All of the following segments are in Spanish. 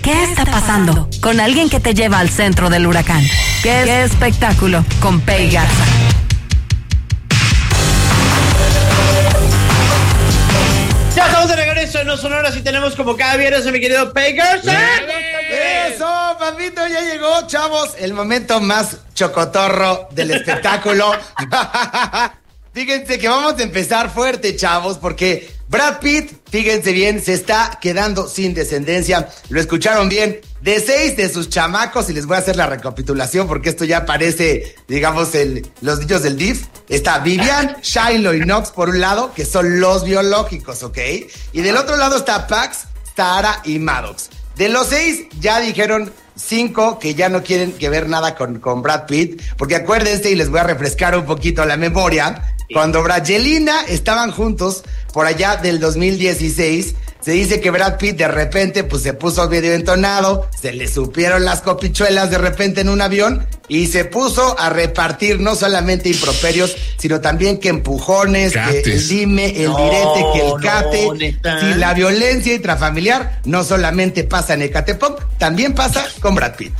¿Qué está pasando? Con alguien que te lleva al centro del huracán. ¿Qué espectáculo? Con Pei Garza. Ya estamos de regreso en No Sonoras y tenemos como cada viernes a mi querido Pei Garza. Eso, papito, ya llegó, chavos, el momento más chocotorro del espectáculo. Fíjense que vamos a empezar fuerte, chavos, porque Brad Pitt, fíjense bien, se está quedando sin descendencia. Lo escucharon bien, de 6 de sus chamacos, y les voy a hacer la recapitulación porque esto ya parece, digamos, los niños del DIF. Está Vivian, Shiloh y Knox por un lado, que son los biológicos, ¿ok? Y del otro lado está Pax, Tara y Maddox. De los 6 ya dijeron 5 que ya no quieren que ver nada con Brad Pitt, porque acuérdense, y les voy a refrescar un poquito la memoria, cuando Brangelina estaban juntos por allá del 2016, se dice que Brad Pitt de repente pues se puso medio entonado, se le supieron las copichuelas de repente en un avión y se puso a repartir no solamente improperios, sino también que empujones, Cates. que el dime, el direte, que el cate. Sí, la violencia intrafamiliar no solamente pasa en Ecatepec, también pasa con Brad Pitt.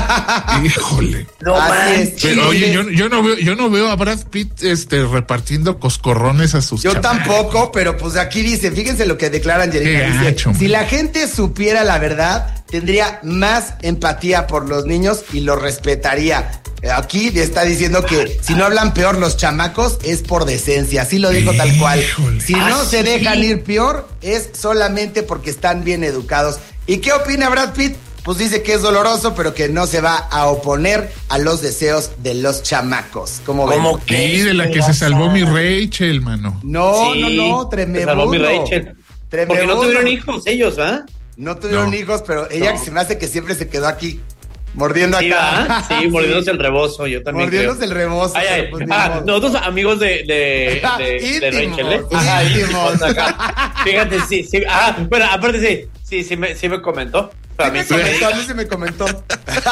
Híjole. No Así es, Pero oye, chiles. yo no veo a Brad Pitt repartiendo coscorrones a sus Yo chamacos. tampoco, pero pues aquí dice, fíjense lo que declara Angelina. Qué Dice, gacho, si man. la gente supiera la verdad, tendría más empatía por los niños y los respetaría. Aquí está diciendo que si no hablan peor los chamacos es por decencia, así lo dijo tal cual. Híjole. Si no se dejan ir peor es solamente porque están bien educados. ¿Y qué opina Brad Pitt? Pues dice que es doloroso, pero que no se va a oponer a los deseos de los chamacos. ¿Cómo ven? ¿Cómo que? Sí, de la que se salvó mi Rachel, mano. No, Sí, no, se tremendo. salvó mi Rachel. Porque no tuvieron hijos ellos, ¿ah? No tuvieron No. hijos, pero ella No. se me hace que siempre se quedó aquí, mordiendo Sí, acá. ¿verdad? Sí, mordiéndose el rebozo, yo también Mordiéndose creo. el rebozo. Ay, pero ay. pues ni Ah, modo. nosotros amigos de Íntimos, Rachel, ¿eh? Ajá, íntimos. íntimos acá. Fíjate, sí. Ah, bueno, aparte sí me comentó. Sí A mí me sí me comentó, a dijo. mí sí me comentó.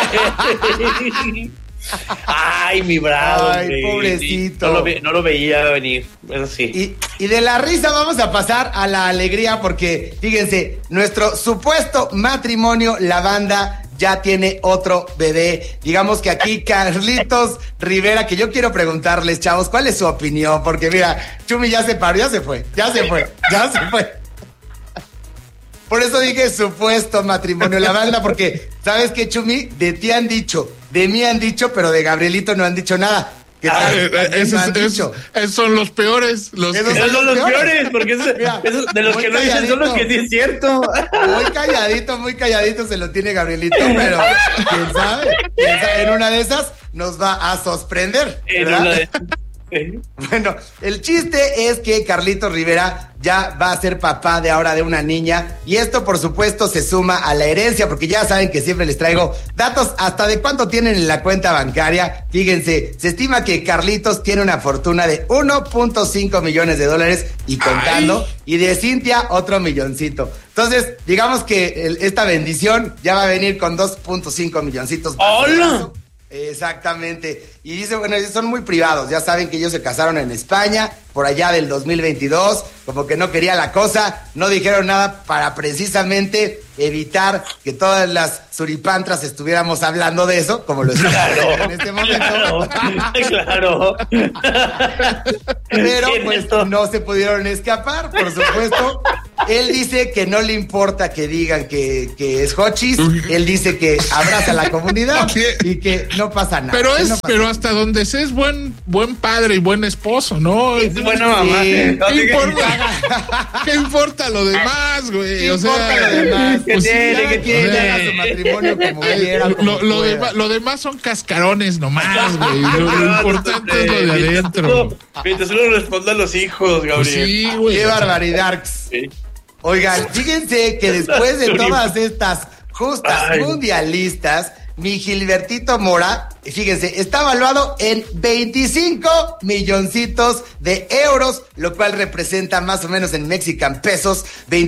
Ay, mi bravo. Ay, sí, pobrecito. sí. No lo veía venir, eso sí. Y de la risa vamos a pasar a la alegría porque, fíjense, nuestro supuesto matrimonio, la banda, ya tiene otro bebé. Digamos que aquí Carlitos Rivera, que yo quiero preguntarles, chavos, ¿cuál es su opinión? Porque mira, Chumi ya se paró, ya se fue. Por eso dije supuesto matrimonio, la banda, porque, ¿sabes qué, Chumi? De ti han dicho, de mí han dicho, pero de Gabrielito no han dicho nada. ¿Qué tal? También me han dicho. Esos son los peores. Esos Esos son los peores, porque Mira, esos de los muy que no dicen son los que sí es cierto. Muy calladito se lo tiene Gabrielito, pero quién sabe, en una de esas nos va a sorprender, ¿verdad? Bueno, el chiste es que Carlitos Rivera ya va a ser papá de ahora de una niña y esto por supuesto se suma a la herencia porque ya saben que siempre les traigo datos hasta de cuánto tienen en la cuenta bancaria. Fíjense, se estima que Carlitos tiene una fortuna de 1.5 millones de dólares y contando. Ay. Y de Cintia otro milloncito. Entonces, digamos que esta bendición ya va a venir con 2.5 milloncitos. ¡Hola! Exactamente. Y dice, bueno, ellos son muy privados. Ya saben que ellos se casaron en España, por allá del 2022. Como que no quería la cosa. No dijeron nada para precisamente evitar que todas las suripantras estuviéramos hablando de eso, como lo estamos haciendo en este momento. Claro. Pero ¿Quién pues esto? no se pudieron escapar, por supuesto. Él dice que no le importa que digan que es hochis. Él dice que abraza a la comunidad y que no pasa nada. Pero que no pasa pero hasta donde se es buen padre y buen esposo, ¿no? Es buena mamá. Sí. ¿Qué importa? ¿Qué importa lo demás, güey? ¿Qué O sea, importa lo demás? ¿Qué pues, tiene? Cada ¿Qué quien tiene? haga su matrimonio como quiera, como pueda. lo demás son cascarones nomás, güey. Lo importante es lo de adentro. Mientras uno responda a los hijos, Gabriel. Pues sí, güey. Qué o sea, barbaridad. Sí. Oigan, fíjense que después de todas estas justas mundialistas, mi Gilbertito Mora Y fíjense, está valuado en 25 milloncitos de euros, lo cual representa más o menos en Mexican pesos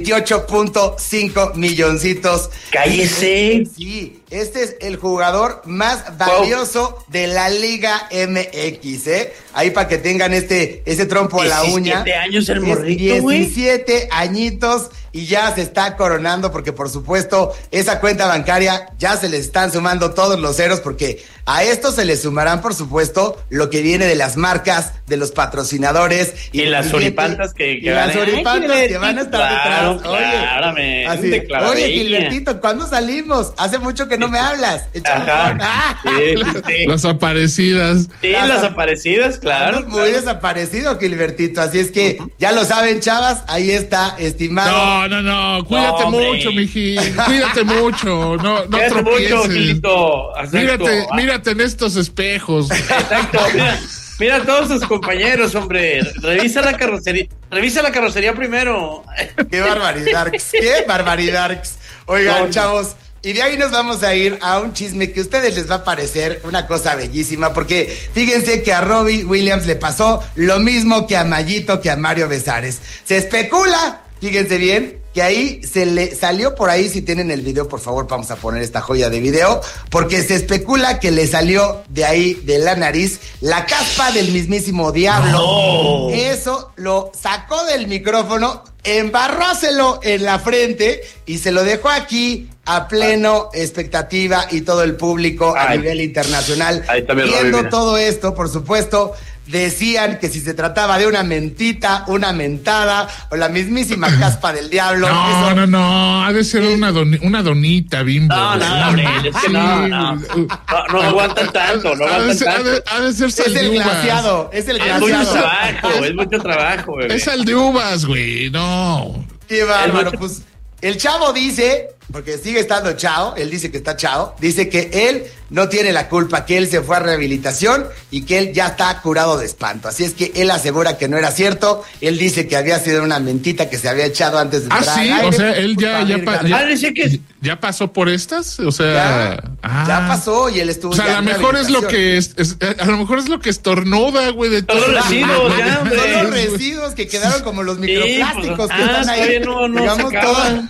28.5 milloncitos. ¡Cállese! Sí, este es el jugador más valioso de la Liga MX, ¿eh? Ahí para que tengan ese trompo a la uña. 17 años el morrito, güey. 17 añitos y ya se está coronando porque, por supuesto, esa cuenta bancaria ya se le están sumando todos los ceros porque a esto se le sumarán, por supuesto, lo que viene de las marcas, de los patrocinadores. Y las oripantas que las oripantas que van a estar detrás. Oye, oye, Gilbertito, ¿cuándo salimos? Hace mucho que no me hablas. Ajá. Sí. Las aparecidas. Sí, las aparecidas, claro. Muy desaparecido, Gilbertito. Así es que ya lo saben, chavas. Ahí está, estimado. No. Cuídate mucho, mijín. Cuídate mucho. No Cuídate mucho, Gilito. Mírate en estos espejos. Exacto. Mira a todos sus compañeros, hombre. Revisa la carrocería primero. Qué barbaridad. Oigan, chavos. Y de ahí nos vamos a ir a un chisme que a ustedes les va a parecer una cosa bellísima, porque fíjense que a Robbie Williams le pasó lo mismo que a Mayito, que a Mario Besares. Se especula, fíjense bien, que ahí se le salió por ahí, si tienen el video, por favor, vamos a poner esta joya de video, porque se especula que le salió de ahí, de la nariz, la caspa del mismísimo diablo. No. Eso lo sacó del micrófono, embarróselo en la frente y se lo dejó aquí a pleno expectativa y todo el público a nivel internacional. Viendo todo esto, por supuesto, decían que si se trataba de una mentita, una mentada o la mismísima caspa del diablo. No, ha de ser una donita, Bimbo. Es que no aguantan tanto, Ha de ser sal de uvas. Es el glaseado. Es mucho trabajo, bebé. Es sal de uvas, güey, no. Qué bárbaro, pues el chavo dice, porque sigue estando chao, él dice que está chao, dice que él no tiene la culpa, que él se fue a rehabilitación y que él ya está curado de espanto. Así es que él asegura que no era cierto, él dice que había sido una mentita que se había echado antes de entrar. Sí, al aire, o sea, él ya pasó por estas, o sea, ya pasó y él estuvo. O sea, a lo mejor es lo que a lo mejor es lo que estornuda, güey, de todos los residuos, ya, hombre. Todos los residuos que quedaron como los microplásticos que están ahí. No digamos todo.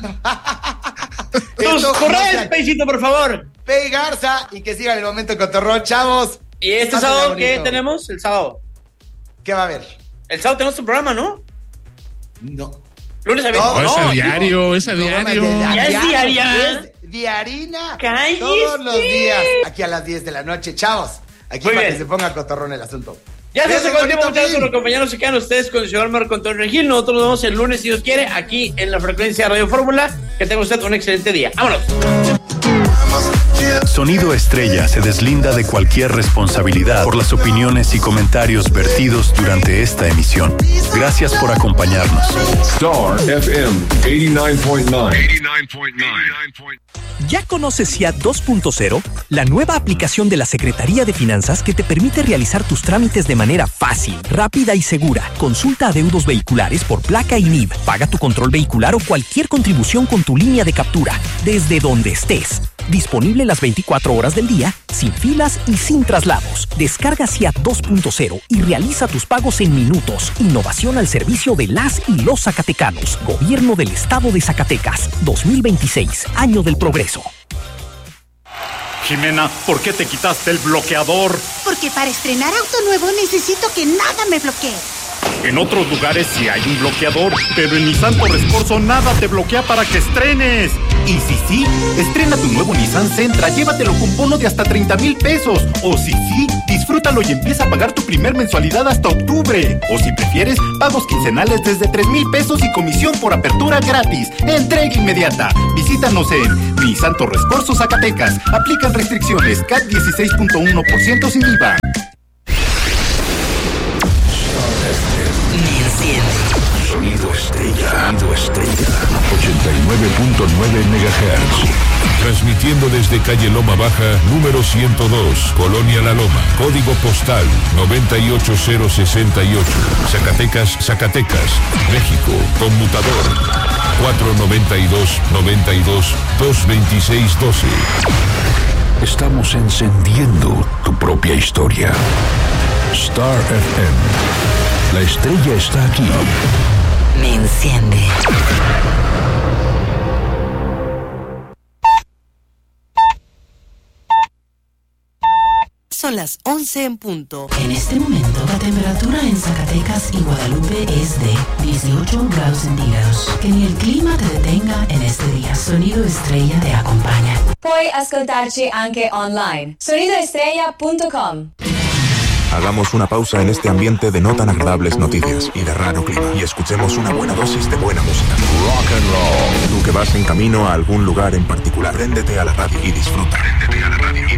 Tus correos, Peicito, por favor. Pei Garza, y que sigan el momento cotorrón, chavos. ¿Y este sábado qué tenemos? El sábado. ¿Qué va a haber? El sábado tenemos tu programa, ¿no? No. Lunes a viernes. Es a diario. Ya es diaria. Es diarina. ¡Cállese! Todos los días, aquí a las 10 de la noche, chavos. Aquí Muy para bien. que se ponga cotorrón el asunto. Ya se acabó el tiempo, muchachos, por acompañarnos. Se quedan ustedes con el señor Marco Antonio Regil. Nosotros nos vemos el lunes, si Dios quiere, aquí en la frecuencia de Radio Fórmula. Que tenga usted un excelente día. ¡Vámonos! Sonido Estrella se deslinda de cualquier responsabilidad por las opiniones y comentarios vertidos durante esta emisión. Gracias por acompañarnos. Star FM 89.9. ¿Ya conoces SIAT 2.0? La nueva aplicación de la Secretaría de Finanzas que te permite realizar tus trámites de manera fácil, rápida y segura. Consulta adeudos vehiculares por placa y NIV. Paga tu control vehicular o cualquier contribución con tu línea de captura, desde donde estés. Disponible las 24 horas del día, sin filas y sin traslados. Descarga SIAT 2.0 y realiza tus pagos en minutos. Innovación al servicio de las y los zacatecanos. Gobierno del Estado de Zacatecas. 2026, año del progreso. Jimena, ¿por qué te quitaste el bloqueador? Porque para estrenar auto nuevo necesito que nada me bloquee. En otros lugares sí hay un bloqueador, pero en Nissan Torres Corso nada te bloquea para que estrenes. Y si sí, estrena tu nuevo Nissan Sentra, llévatelo con bono de hasta 30,000 pesos. O si sí, disfrútalo y empieza a pagar tu primer mensualidad hasta octubre. O si prefieres, pagos quincenales desde 3,000 pesos y comisión por apertura gratis. Entrega inmediata. Visítanos en Nissan Torres Corso, Zacatecas. Aplican restricciones, CAT 16.1% sin IVA. Sonido Estrella 89.9 MHz. Transmitiendo desde calle Loma Baja, número 102, Colonia La Loma. Código postal 98068. Zacatecas, México. Conmutador 492-92-226-12. estamos encendiendo tu propia historia. Star FM. La estrella está aquí. Me enciende. Son las 11 en punto. En este momento, la temperatura en Zacatecas y Guadalupe es de 18 grados centígrados. Que ni el clima te detenga en este día. Sonido Estrella te acompaña. Puoi ascoltarci anche online. Sonidoestrella.com. Hagamos una pausa en este ambiente de no tan agradables noticias y de raro clima y escuchemos una buena dosis de buena música. Rock and roll. Tú que vas en camino a algún lugar en particular, préndete a la radio y disfruta.